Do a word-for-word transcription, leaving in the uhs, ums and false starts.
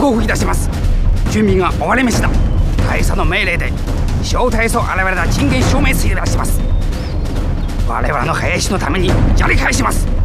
送付いたします。準備が終わりました。大佐の命令で小隊所現れた人間証明すり出します。我々の兵士のためにやり返します。